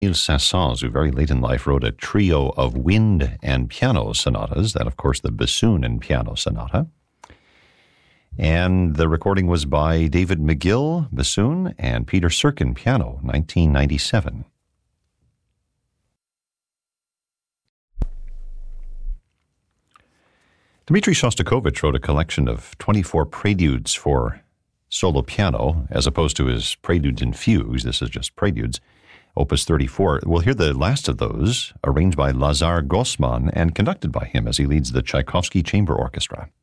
Camille Saint-Saëns, who very late in life wrote a trio of wind and piano sonatas, that, of course, the bassoon and piano sonata. And the recording was by David McGill, bassoon, and Peter Serkin, piano, 1997. Dmitri Shostakovich wrote a collection of 24 preludes for solo piano, as opposed to his preludes and fugues. This is just preludes, opus 34. We'll hear the last of those, arranged by Lazar Grossman and conducted by him as he leads the Tchaikovsky Chamber Orchestra.